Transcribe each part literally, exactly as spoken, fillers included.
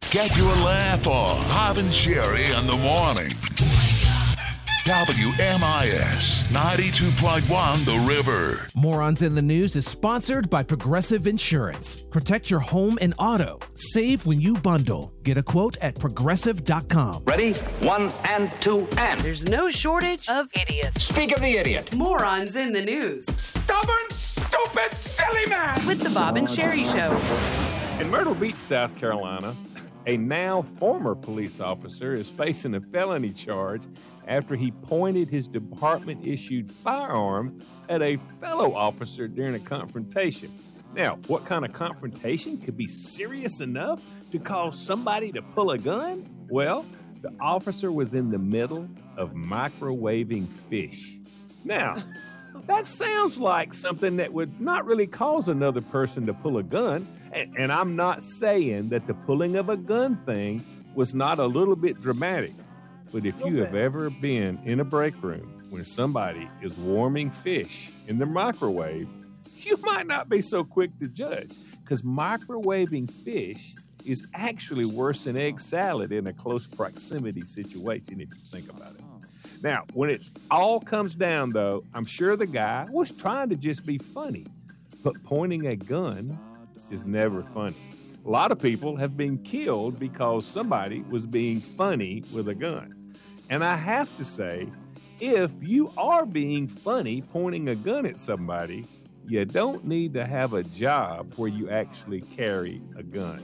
Get your laugh on. Bob and Sherry in the morning. W M I S ninety-two point one The River. Morons in the News is sponsored by Progressive Insurance. Protect your home and auto. Save when you bundle. Get a quote at progressive dot com. Ready? One and two and. There's no shortage of idiots. Speak of the idiot. Morons in the News. Stubborn, stupid, silly man. With the Bob and Sherry Show. In Myrtle Beach, South Carolina, a now former police officer is facing a felony charge after he pointed his department-issued firearm at a fellow officer during a confrontation. Now, what kind of confrontation could be serious enough to cause somebody to pull a gun? Well, the officer was in the middle of microwaving fish. Now, that sounds like something that would not really cause another person to pull a gun. And, and I'm not saying that the pulling of a gun thing was not a little bit dramatic. But if you have ever been in a break room when somebody is warming fish in the microwave, you might not be so quick to judge, because microwaving fish is actually worse than egg salad in a close proximity situation, if you think about it. Now, when it all comes down, though, I'm sure the guy was trying to just be funny, but pointing a gun is never funny. A lot of people have been killed because somebody was being funny with a gun. And I have to say, if you are being funny pointing a gun at somebody, you don't need to have a job where you actually carry a gun.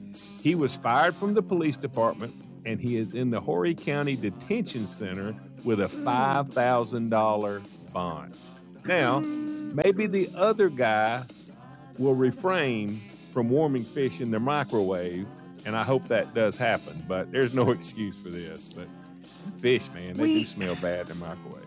He was fired from the police department, and he is in the Horry County Detention Center with a five thousand dollars bond. Now, maybe the other guy will refrain from warming fish in the microwave, and I hope that does happen, but there's no excuse for this. But fish, man, they we, do smell bad in the microwave.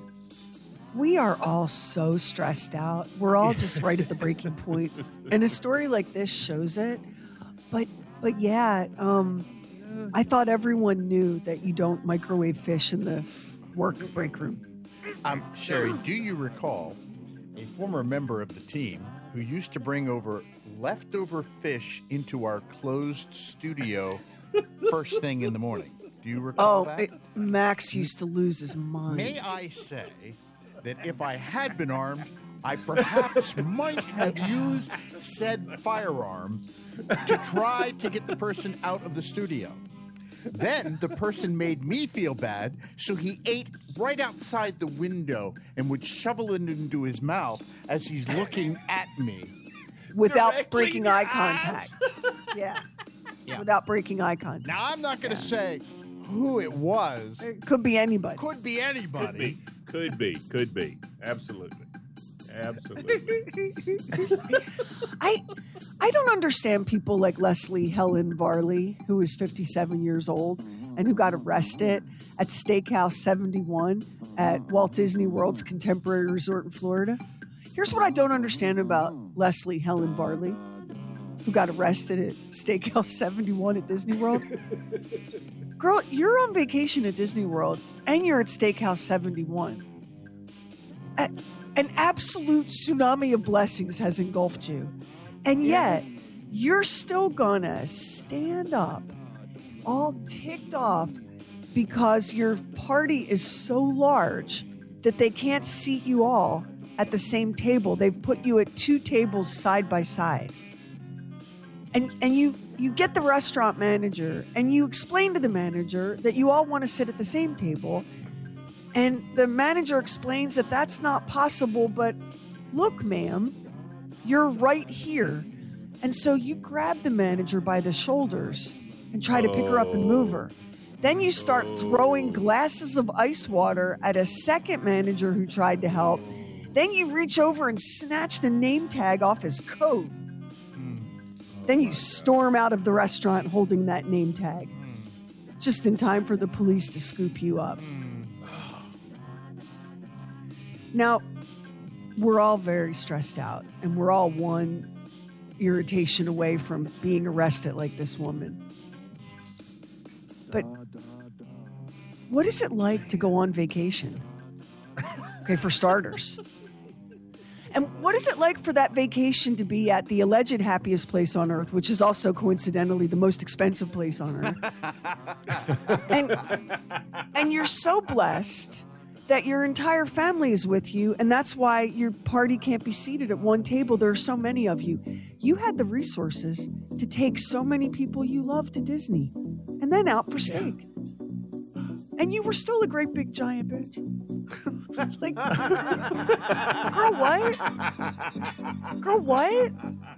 We are all so stressed out. We're all just right at the breaking point. And a story like this shows it. But but yeah, um, I thought everyone knew that you don't microwave fish in the work break room. Um, Sherry, do you recall a former member of the team who used to bring over leftover fish into our closed studio first thing in the morning? Do you recall oh, that? It, Max used to lose his mind. May I say that if I had been armed, I perhaps might have used said firearm to try to get the person out of the studio. Then the person made me feel bad, so he ate right outside the window and would shovel it into his mouth as he's looking at me. Without Directly breaking in the eye eyes. contact. yeah. Yeah. Without breaking eye contact. Now, I'm not going to Yeah. say who it was. It could be anybody. Could be anybody. Could be, could be, could be. Absolutely. Absolutely. I I don't understand people like Leslie Helen Varley, who is fifty-seven years old and who got arrested at Steakhouse seventy-one at Walt Disney World's Contemporary Resort in Florida. Here's what I don't understand about Leslie Helen Varley, who got arrested at Steakhouse seventy-one at Disney World. Girl, you're on vacation at Disney World and you're at Steakhouse seventy-one. At, An absolute tsunami of blessings has engulfed you. And yet, yes. You're still gonna stand up all ticked off because your party is so large that they can't seat you all at the same table. They've put you at two tables side by side. And and you you get the restaurant manager and you explain to the manager that you all want to sit at the same table. And the manager explains that that's not possible, but look, ma'am, you're right here. And so you grab the manager by the shoulders and try to pick her up and move her. Then you start throwing glasses of ice water at a second manager who tried to help. Then you reach over and snatch the name tag off his coat. Then you storm out of the restaurant holding that name tag, just in time for the police to scoop you up. Now, we're all very stressed out, and we're all one irritation away from being arrested like this woman. But what is it like to go on vacation? Okay, for starters. And what is it like for that vacation to be at the alleged happiest place on earth, which is also coincidentally the most expensive place on earth? and, and you're so blessed that your entire family is with you, and that's why your party can't be seated at one table. There are so many of you. You had the resources to take so many people you love to Disney and then out for steak. Yeah. And you were still a great big giant bitch. Like, girl, what? Girl, what?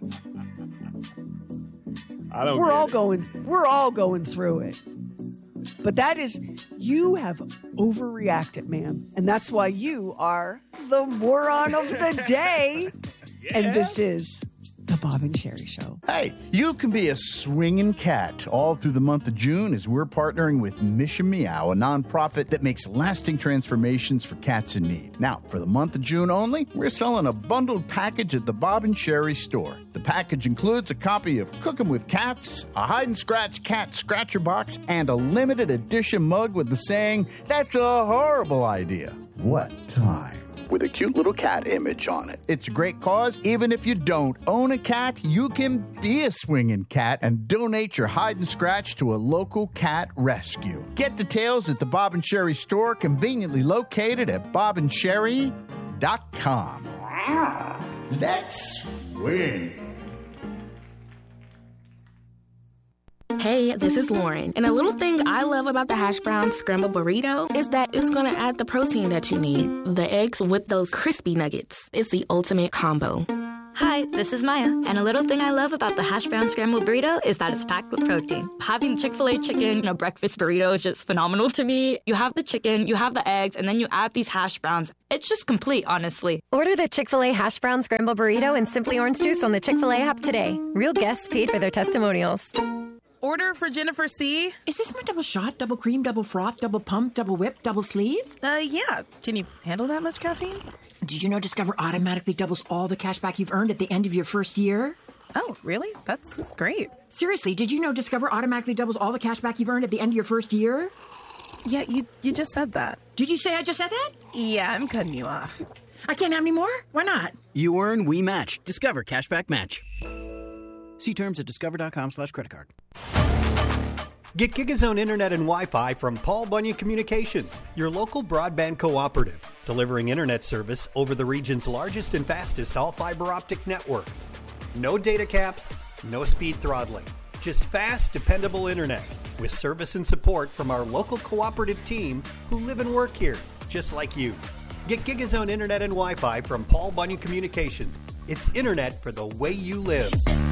I don't. We're all it. going. We're all going through it. But that is, you have overreacted, man, and that's why you are the moron of the day. Yes. And this is the Bob and Sherry Show. Hey, you can be a swinging cat all through the month of June as we're partnering with Mission Meow, a nonprofit that makes lasting transformations for cats in need. Now, for the month of June only, we're selling a bundled package at the Bob and Sherry store. The package includes a copy of Cookin' with Cats, a hide and scratch cat scratcher box, and a limited edition mug with the saying, "That's a horrible idea. What time?" with a cute little cat image on it. It's a great cause. Even if you don't own a cat, you can be a swinging cat and donate your hide and scratch to a local cat rescue. Get details at the Bob and Sherry store, conveniently located at bob and sherry dot com. Let's swing. Hey, this is Lauren, and a little thing I love about the hash brown scrambled burrito is that it's going to add the protein that you need. The eggs with those crispy nuggets. It's the ultimate combo. Hi, this is Maya, and a little thing I love about the hash brown scrambled burrito is that it's packed with protein. Having Chick-fil-A chicken in a breakfast burrito is just phenomenal to me. You have the chicken, you have the eggs, and then you add these hash browns. It's just complete, honestly. Order the Chick-fil-A hash brown scrambled burrito and Simply Orange Juice on the Chick-fil-A app today. Real guests paid for their testimonials. Order for Jennifer C. Is this my double shot, double cream, double froth, double pump, double whip, double sleeve? Uh, yeah. Can you handle that much caffeine? Did you know Discover automatically doubles all the cash back you've earned at the end of your first year? Oh, really? That's great. Seriously, did you know Discover automatically doubles all the cash back you've earned at the end of your first year? Yeah, you, you just said that. Did you say I just said that? Yeah, I'm cutting you off. I can't have any more? Why not? You earn, we match. Discover Cashback Match. See terms at discover.com slash credit card. Get GigaZone Internet and Wi-Fi from Paul Bunyan Communications, your local broadband cooperative, delivering internet service over the region's largest and fastest all-fiber optic network. No data caps, no speed throttling, just fast, dependable internet with service and support from our local cooperative team who live and work here, just like you. Get GigaZone Internet and Wi-Fi from Paul Bunyan Communications. It's internet for the way you live.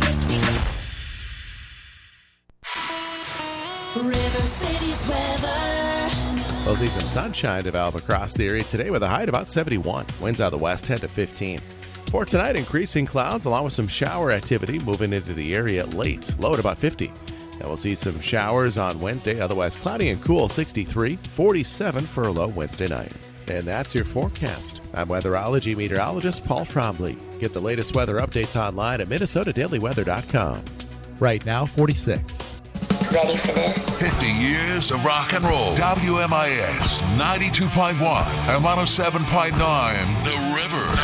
River City's weather. We'll see some sunshine develop across the area today with a high of about seventy-one. Winds out of the west ten to fifteen. For tonight, increasing clouds along with some shower activity moving into the area late. Low at about fifty. And we'll see some showers on Wednesday, otherwise cloudy and cool, sixty-three, forty-seven for a low Wednesday night. And that's your forecast. I'm weatherology meteorologist Paul Trombley. Get the latest weather updates online at minnesota daily weather dot com. Right now, forty-six. Ready for this? fifty years of rock and roll. W M I S ninety-two point one and one oh seven point nine The River.